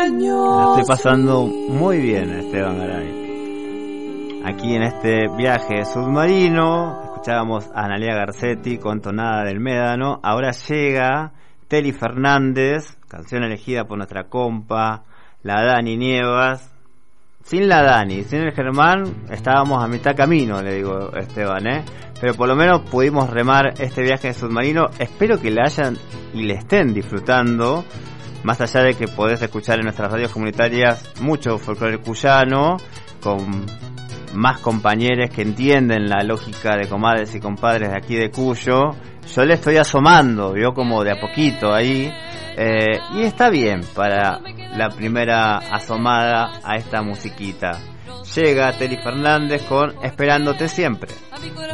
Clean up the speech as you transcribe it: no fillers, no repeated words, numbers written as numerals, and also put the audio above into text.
La estoy pasando muy bien, Esteban Garay. Aquí en este viaje submarino, escuchábamos a Analia Garcetti con Tonada del Médano. Ahora llega Teli Fernández, canción elegida por nuestra compa, la Dani Nievas. Sin la Dani, sin el Germán, estábamos a mitad camino, le digo Esteban, pero por lo menos pudimos remar este viaje submarino. Espero que le hayan y le estén disfrutando, más allá de que podés escuchar en nuestras radios comunitarias mucho folclore cuyano, con más compañeros que entienden la lógica de comadres y compadres de aquí de Cuyo. Yo le estoy asomando, yo como de a poquito ahí, y está bien para la primera asomada a esta musiquita. Llega Teli Fernández con Esperándote Siempre.